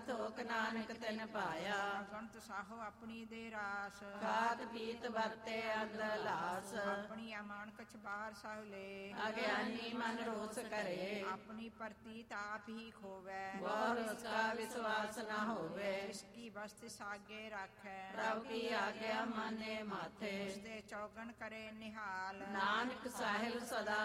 ਥੋਕ ਨਾਨਕ ਤਿਨ ਪਾਇਆ। ਅਗਣਤ ਸਾਹੋ ਆਪਣੀ ਦੇ ਰਾਸ, ਖਾਤ ਪੀਤ ਵਰਤੇ ਅੰਦਲਾਸ। ਆਪਣੀ ਅਮਾਨ ਕਛ ਬਾਰ ਸਭ ਲੇ, ਅਗਿਆਨੀ ਮਨ ਰੋਸ ਕਰੇ। ਆਪਣੀ ਪ੍ਰਤੀਤ ਆਪ ਹੀ ਖੋਵੈ, ਬਹੁ ਰਸ ਕਾ ਵਿਸ਼ਵਾਸ ਨਾ ਹੋਵੇ। ਇਸਕੀ ਬਸਤ ਸਾਗੇ ਰਾਖੈ, ਪ੍ਰਭ ਕੀ ਆਗਿਆ ਮਾਨੇ ਮਾਥੇ। ਉਸਦੇ ਚੌਗਣ ਕਰੇ ਨਿਹਾਲ, ਨਾਨਕ ਸਾਹਿਬ ਸਦਾ